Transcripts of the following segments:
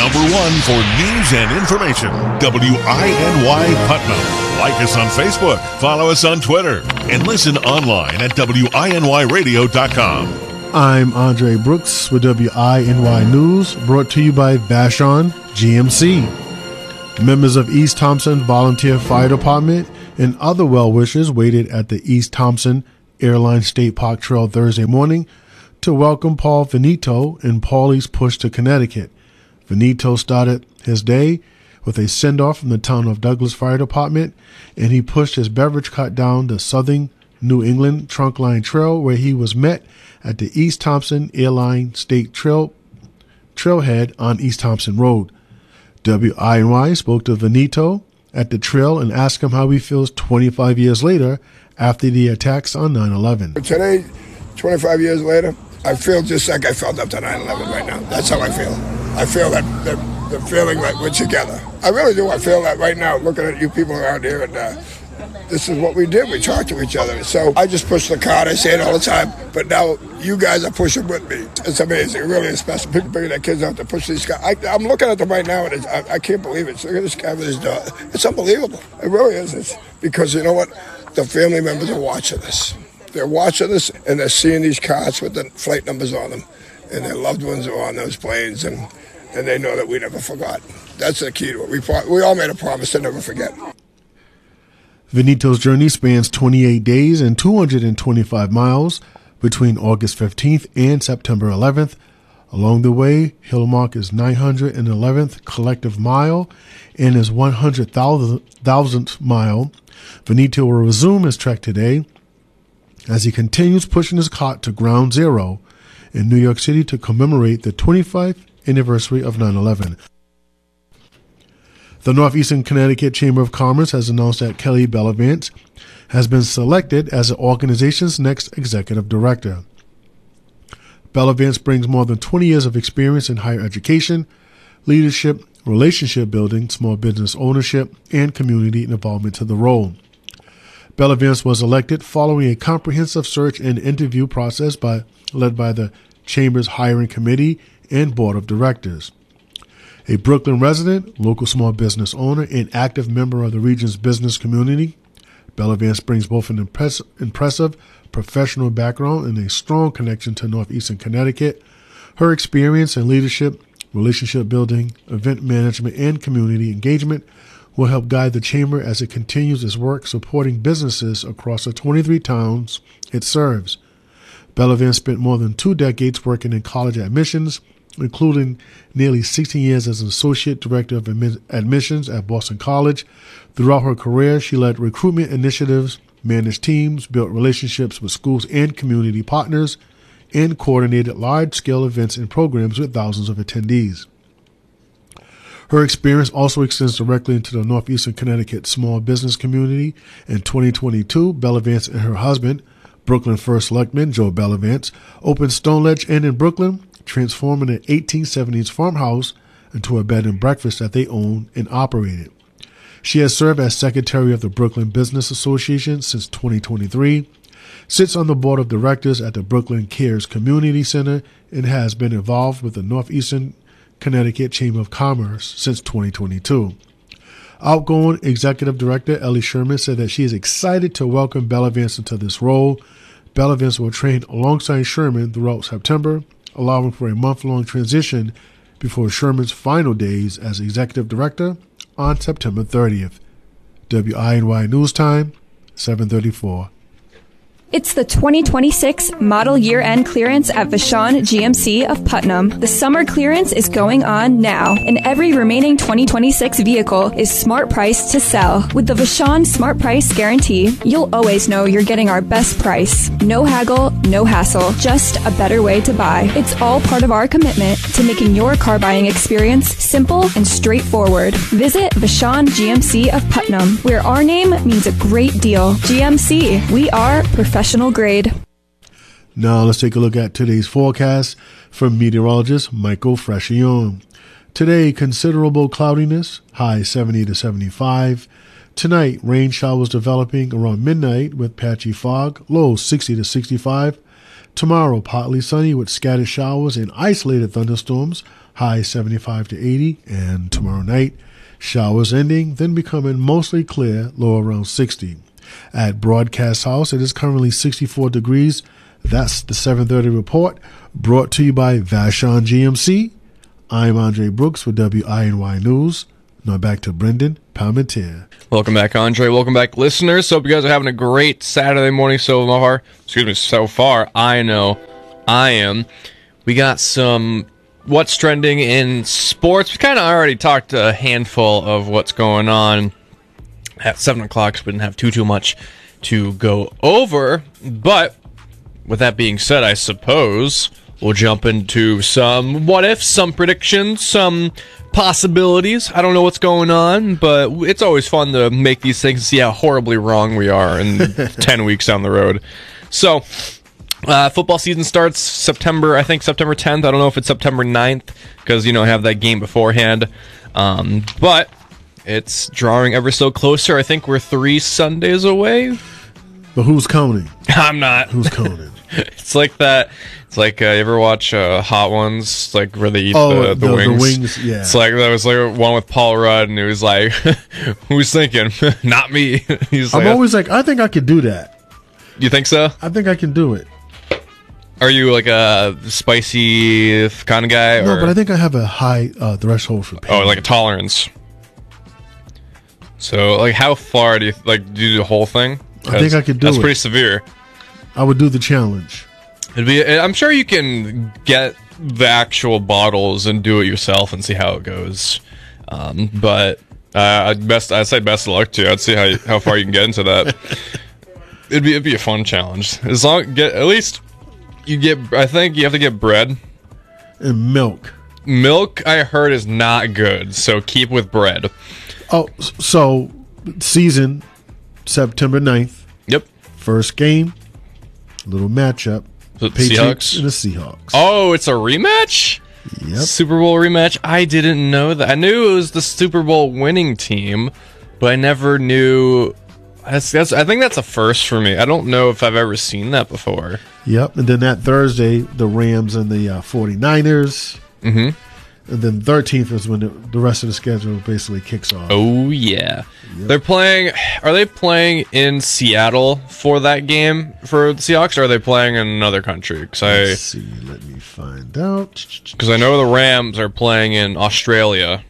Number one for news and information, WINY Putnam. Like us on Facebook, follow us on Twitter, and listen online at WINYradio.com. I'm Andre Brooks with WINY News, brought to you by Vashon GMC. Members of East Thompson Volunteer Fire Department and other well-wishers waited at the East Thompson Airline State Park Trail Thursday morning to welcome Paul Veneto in Paulie's push to Connecticut. Veneto started his day with a send-off from the Town of Douglas Fire Department, and he pushed his beverage cart down the Southern New England Trunkline Trail, where he was met at the East Thompson Airline State Trailhead on East Thompson Road. WINY spoke to Veneto at the trail and asked him how he feels 25 years later after the attacks on 9/11. Today, 25 years later, I feel just like I felt after 9/11 right now. That's how I feel. I feel that the feeling that we're together. I really do. I feel that right now, looking at you people around here, and this is what we did. We talked to each other. So I just push the cart. I say it all the time. But now you guys are pushing with me. It's amazing. It really is special. People bringing their kids out to push these cars. I'm looking at them right now, and I can't believe it. So look at this guy with his dog. It's unbelievable. It really is. It's because you know what? The family members are watching this. They're watching this, and they're seeing these cars with the flight numbers on them. And their loved ones are on those planes, and they know that we never forgot. That's the key to it. We all made a promise to never forget. Veneto's journey spans 28 days and 225 miles between August 15th and September 11th. Along the way, he'll mark his 911th collective mile and his 100,000th mile. Veneto will resume his trek today as he continues pushing his cart to ground zero in New York City to commemorate the 25th anniversary of 9/11. The Northeastern Connecticut Chamber of Commerce has announced that Kelly Bellavance has been selected as the organization's next executive director. Bellavance brings more than 20 years of experience in higher education, leadership, relationship building, small business ownership, and community involvement to the role. Bellavance was elected following a comprehensive search and interview process led by the Chamber's hiring committee and board of directors. A Brooklyn resident, local small business owner, and active member of the region's business community, Bellavance brings both an impressive professional background and a strong connection to Northeastern Connecticut. Her experience in leadership, relationship building, event management, and community engagement will help guide the Chamber as it continues its work supporting businesses across the 23 towns it serves. Bellavance spent more than 2 decades working in college admissions, including nearly 16 years as an associate director of admissions at Boston College. Throughout her career, she led recruitment initiatives, managed teams, built relationships with schools and community partners, and coordinated large-scale events and programs with thousands of attendees. Her experience also extends directly into the Northeastern Connecticut small business community. In 2022, Bellavance and her husband, Brooklyn First Selectman Joe Bellavance, opened Stoneledge Inn in Brooklyn, transforming an 1870s farmhouse into a bed and breakfast that they own and operated. She has served as secretary of the Brooklyn Business Association since 2023, sits on the board of directors at the Brooklyn Cares Community Center, and has been involved with the Northeastern Connecticut Chamber of Commerce since 2022. Outgoing Executive Director Ellie Sherman said that she is excited to welcome Bellavance into this role. Bellavance will train alongside Sherman throughout September, allowing for a month-long transition before Sherman's final days as Executive Director on September 30th. WINY News Time, 7:34. It's the 2026 model year-end clearance at Vashon GMC of Putnam. The summer clearance is going on now, and every remaining 2026 vehicle is smart priced to sell. With the Vashon Smart Price Guarantee, you'll always know you're getting our best price. No haggle, no hassle, just a better way to buy. It's all part of our commitment to making your car buying experience simple and straightforward. Visit Vashon GMC of Putnam, where our name means a great deal. GMC, we are professional grade. Now let's take a look at today's forecast from meteorologist Michael Frescione. Today, considerable cloudiness, high 70 to 75. Tonight, rain showers developing around midnight with patchy fog, low 60 to 65. Tomorrow, partly sunny with scattered showers and isolated thunderstorms, high 75 to 80. And tomorrow night, showers ending, then becoming mostly clear, low around 60. At Broadcast House, it is currently 64 degrees. That's the 7:30 report, brought to you by Vashon GMC. I'm Andre Brooks with WINY News. Now back to Brendan Palmentier. Welcome back, Andre. Welcome back, listeners. Hope you guys are having a great Saturday morning so far. I know I am. We got some what's trending in sports. We kind of already talked a handful of what's going on at 7 o'clock, so we didn't have too much to go over. But with that being said, I suppose we'll jump into some what ifs, some predictions, some possibilities. I don't know what's going on, but it's always fun to make these things and see how horribly wrong we are in 10 weeks down the road. So, football season starts September 10th. I don't know if it's September 9th, because, I have that game beforehand. But it's drawing ever so closer. I think we're 3 Sundays away. But who's counting? I'm not. Who's counting? It's like that. It's like you ever watch Hot Ones, like where they eat the wings? The wings, yeah. It's like that was like one with Paul Rudd, and it was like, who's thinking? Not me. He's like, I'm always like, I think I could do that. You think so? I think I can do it. Are you like a spicy kind of guy? No, or? but I think I have a high threshold for pain. Oh, like a tolerance. So, like, how far do you do you do the whole thing? I think I could do it. That's pretty severe. I would do the challenge. I'm sure you can get the actual bottles and do it yourself and see how it goes. But I'd say best of luck to you. I'd see how far you can get into that. It'd be a fun challenge. As long at least you get. I think you have to get bread And milk. Milk, I heard, is not good. So keep with bread. Oh, so season September 9th. Yep. First game, little matchup. The Patriots Seahawks? and the Seahawks. Oh, it's a rematch? Yep. Super Bowl rematch? I didn't know that. I knew it was the Super Bowl winning team, but I never knew. I think that's a first for me. I don't know if I've ever seen that before. Yep. And then that Thursday, the Rams and the 49ers. Mm-hmm. And then 13th is when the rest of the schedule basically kicks off. Oh, yeah. Yep. Are they playing in Seattle for that game for the Seahawks, or are they playing in another country? Let's see. Let me find out. Because I know the Rams are playing in Australia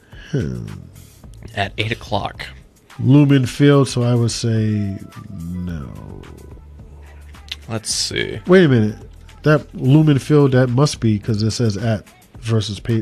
at 8 o'clock. Lumen Field, so I would say no. Let's see. Wait a minute. That Lumen Field, that must be because it says at versus pay.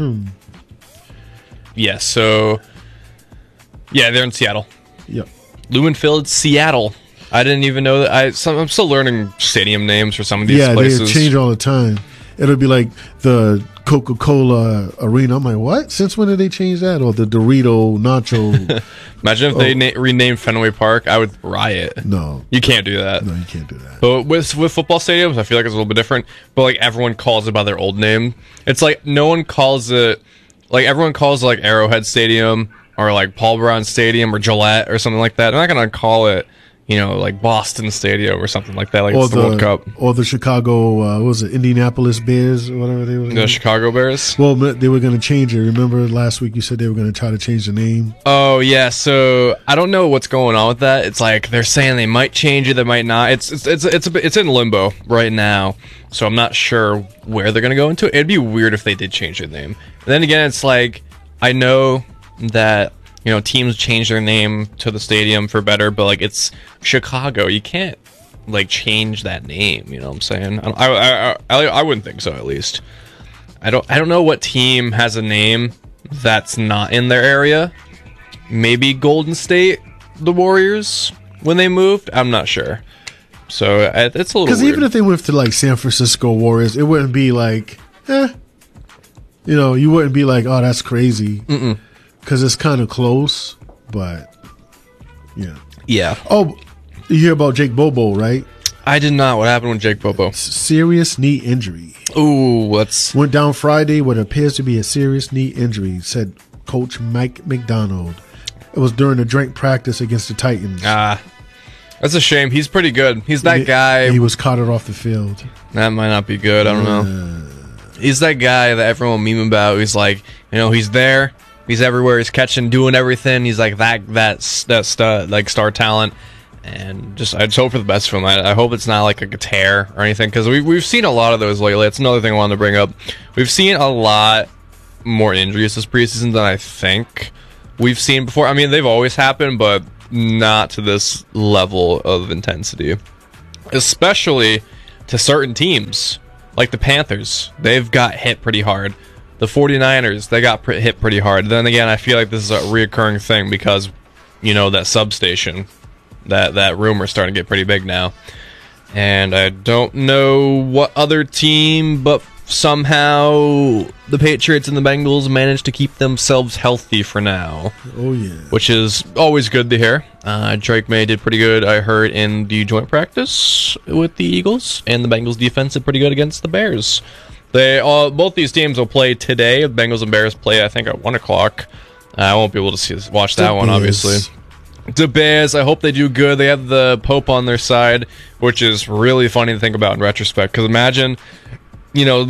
Yeah, so... Yeah, they're in Seattle. Yep. Lumen Field, Seattle. I didn't even know that. I'm still learning stadium names for some of these places. They change all the time. It'll be like the Coca-Cola Arena. I'm like, what? Since when did they change that? Or the Dorito Nacho. Imagine if they renamed Fenway Park. I would riot. No. You can't do that. No, you can't do that. But with football stadiums, I feel like it's a little bit different. But like everyone calls it by their old name. It's like no one calls it... Like everyone calls it like Arrowhead Stadium or like Paul Brown Stadium or Gillette or something like that. They're not going to call it, like Boston Stadium or something like that, like or it's the World Cup. Or the Chicago, what was it, Indianapolis Bears or whatever they were. The Chicago Bears? Well, they were going to change it. Remember last week you said they were going to try to change the name? Oh, yeah. So I don't know what's going on with that. It's like they're saying they might change it, they might not. It's in limbo right now. So I'm not sure where they're going to go into it. It'd be weird if they did change their name. And then again, it's like, I know that, teams change their name to the stadium for better, but like it's Chicago. You can't like change that name. You know what I'm saying? I wouldn't think so, at least. I don't know what team has a name that's not in their area. Maybe Golden State, the Warriors, when they moved. I'm not sure. So it's a little weird. Because even if they went to like San Francisco Warriors, it wouldn't be like, you wouldn't be like, oh, that's crazy. Because it's kind of close, but yeah. Yeah. Oh, you hear about Jake Bobo, right? I did not. What happened with Jake Bobo? Serious knee injury. Ooh, went down Friday what appears to be a serious knee injury, said Coach Mike McDonald. It was during a joint practice against the Titans. That's a shame. He's pretty good. He's that guy. He was carted off the field. That might not be good. I don't know. He's that guy that everyone meme about. He's like, he's there. He's everywhere. He's catching, doing everything. He's like that stud, like star talent. And I just hope for the best for him. I hope it's not like a tear or anything, because we've seen a lot of those lately. That's another thing I wanted to bring up. We've seen a lot more injuries this preseason than I think we've seen before. I mean, they've always happened, but not to this level of intensity, especially to certain teams like the Panthers. They've got hit pretty hard. The 49ers, they got hit pretty hard. Then again, I feel like this is a reoccurring thing because that substation, that rumor's starting to get pretty big now. And I don't know what other team, but somehow the Patriots and the Bengals managed to keep themselves healthy for now. Oh, yeah. Which is always good to hear. Drake May did pretty good, I heard, in the joint practice with the Eagles, and the Bengals defense did pretty good against the Bears. Both these teams will play today. Bengals and Bears play, I think, at 1 o'clock. I won't be able to watch that one, obviously. The Bears, I hope they do good. They have the Pope on their side, which is really funny to think about in retrospect. Because imagine, you're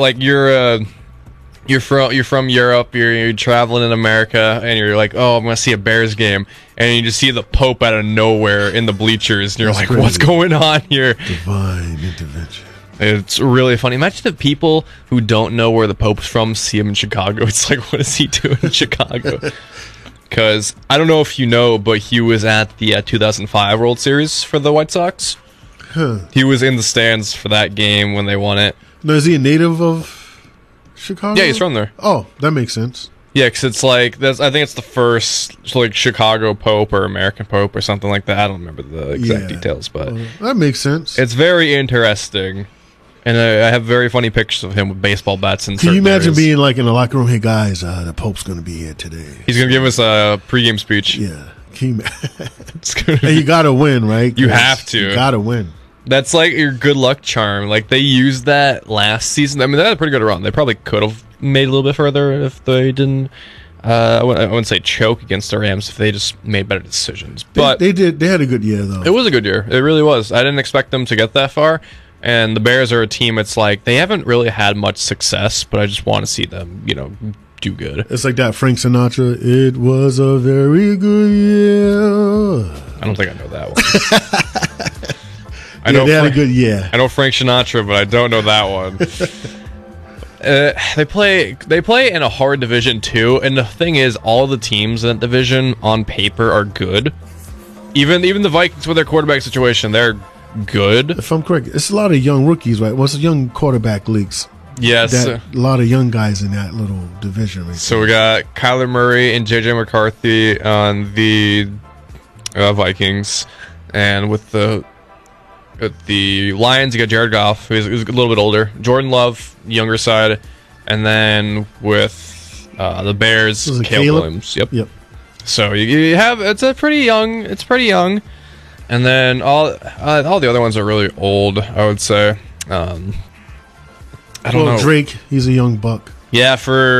from Europe, you're traveling in America, and you're like, oh, I'm gonna see a Bears game, and you just see the Pope out of nowhere in the bleachers, and you're like, what's going on here? Divine intervention. It's really funny. Imagine the people who don't know where the Pope's from see him in Chicago. It's like, what is he doing in Chicago? Because I don't know if you know, but he was at the 2005 World Series for the White Sox. Huh. He was in the stands for that game when they won it. Now, is he a native of Chicago? Yeah, he's from there. Oh, that makes sense. Yeah, because it's like, I think it's the first Chicago Pope or American Pope or something like that. I don't remember the exact details, but that makes sense. It's very interesting. And I have very funny pictures of him with baseball bats. Can you imagine being like in the locker room? Hey guys, the Pope's going to be here today. He's going to give us a pregame speech. Yeah, and you got to win, right? You have to. You got to win. That's like your good luck charm. Like they used that last season. I mean, they had a pretty good run. They probably could have made a little bit further if they didn't. I wouldn't say choke against the Rams if they just made better decisions. But they did. They had a good year though. It was a good year. It really was. I didn't expect them to get that far. And the Bears are a team, it's like, they haven't really had much success, but I just want to see them, do good. It's like that Frank Sinatra, it was a very good year. I don't think I know that one. They had a good year. I know Frank Sinatra, but I don't know that one. They play in a hard division, too, and the thing is, all the teams in that division, on paper, are good. Even the Vikings with their quarterback situation, they're good. If I'm correct, it's a lot of young rookies, right? Well, it's young quarterback leagues. Yes. A lot of young guys in that little division. Right so we got Kyler Murray and J.J. McCarthy on the Vikings. And with the Lions, you got Jared Goff, who's a little bit older. Jordan Love, younger side. And then with the Bears, Caleb Williams. Yep. So you have, it's pretty young. And then all the other ones are really old, I would say. I don't know. Drake, he's a young buck. Yeah,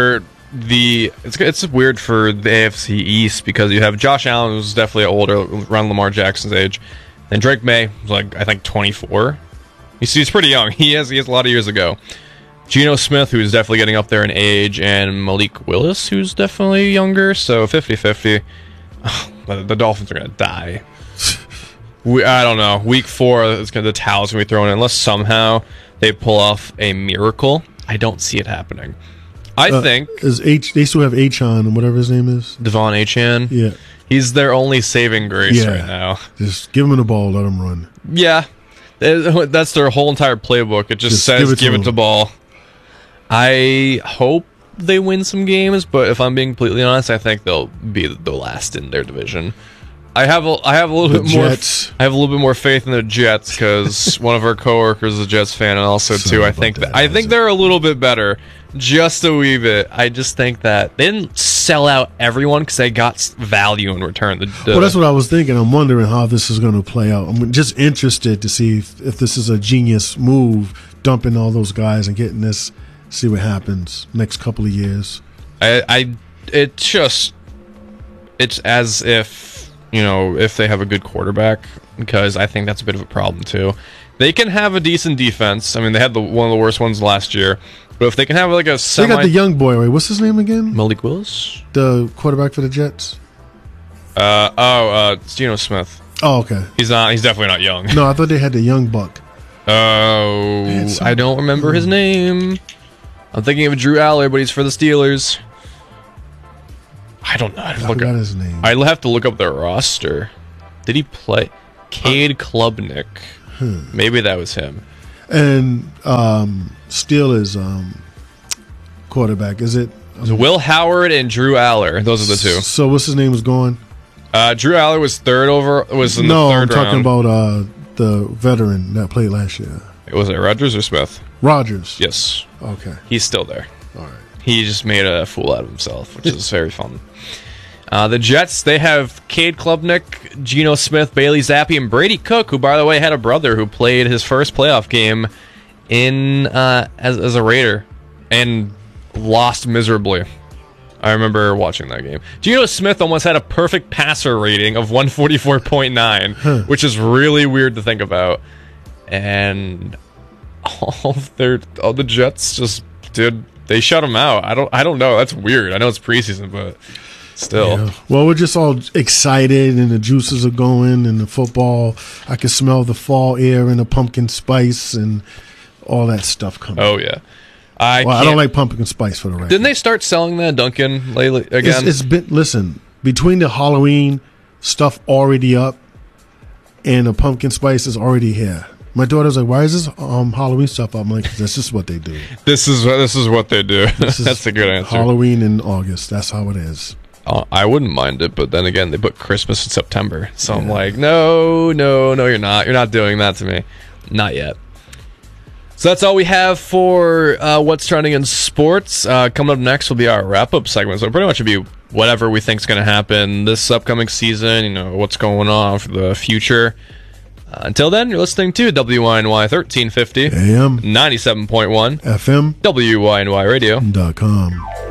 it's weird for the AFC East because you have Josh Allen, who's definitely older, around Lamar Jackson's age, and Drake May, who's like I think 24. He's pretty young. He has a lot of years ago. Geno Smith, who's definitely getting up there in age, and Malik Willis, who's definitely younger. So 50-50. The Dolphins are gonna die. I don't know. Week 4, the towel's going to be thrown in unless somehow they pull off a miracle. I don't see it happening. I think... They still have Achane and whatever his name is. Devon Achane. Yeah. He's their only saving grace right now. Just give him the ball, let him run. Yeah. That's their whole entire playbook. It just says give it the ball. I hope they win some games, but if I'm being completely honest, I think they'll be the last in their division. I have a little bit more. I have a little bit more faith in the Jets because one of our coworkers is a Jets fan, and also too, I think they're a little bit better, just a wee bit. I just think that they didn't sell out everyone because they got value in return. Well, that's what I was thinking. I'm wondering how this is going to play out. I'm just interested to see if this is a genius move, dumping all those guys and getting this. See what happens next couple of years. It's as if if they have a good quarterback, because I think that's a bit of a problem too. They can have a decent defense. I mean, they had one of the worst ones last year. But if they can have like a They got the young boy, right? What's his name again? Malik Willis? The quarterback for the Jets? It's Geno Smith. Oh, okay. He's definitely not young. No, I thought they had the young buck. Oh, I don't remember his name. I'm thinking of Drew Aller, but he's for the Steelers. I don't know. I forgot his name. I'll have to look up their roster. Did he play? Cade Klubnik. Maybe that was him. And Steelers quarterback, is it? Will Howard and Drew Aller. Those are the two. So what's his name is going? Drew Aller was in the third round. No, I'm talking about the veteran that played last year. Was it Rodgers or Smith? Rodgers. Yes. Okay. He's still there. All right. He just made a fool out of himself, which is very fun. The Jets, they have Cade Klubnik, Geno Smith, Bailey Zappi, and Brady Cook, who, by the way, had a brother who played his first playoff game as a Raider and lost miserably. I remember watching that game. Geno Smith almost had a perfect passer rating of 144.9, which is really weird to think about. And all the Jets just they shut him out. I don't know. That's weird. I know it's preseason, but still. Yeah. Well, we're just all excited, and the juices are going, and the football. I can smell the fall air and the pumpkin spice and all that stuff coming. Oh yeah. I don't like pumpkin spice for the record. Didn't they start selling that at Dunkin' lately again? It's been, listen, between the Halloween stuff already up and the pumpkin spice is already here. My daughter's like, "Why is this Halloween stuff up?" I'm like, "That's just what they do." This is what they do. That's a good answer. Halloween in August. That's how it is. I wouldn't mind it, but then again, they put Christmas in September, so I'm like, no, you're not. You're not doing that to me. Not yet. So that's all we have for what's trending in sports. Coming up next will be our wrap-up segment. So pretty much it'll be whatever we think is going to happen this upcoming season, what's going on for the future. Until then, you're listening to WINY 1350 AM 97.1 FM WINYradio.com.